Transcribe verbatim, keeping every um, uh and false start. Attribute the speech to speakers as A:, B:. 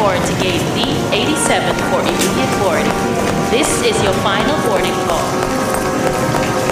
A: board to gate D eighty-seven for immediate boarding. This is your final boarding call.